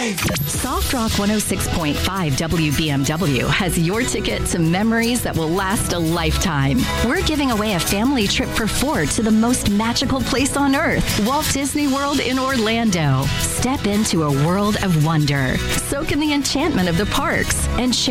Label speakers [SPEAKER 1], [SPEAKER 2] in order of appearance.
[SPEAKER 1] Soft Rock 106.5 WBMW has your ticket to memories that will last a lifetime. We're giving away a family trip for 4 to the most magical place on earth, Walt Disney World in Orlando. Step into a world of wonder. Soak in the enchantment of the parks and share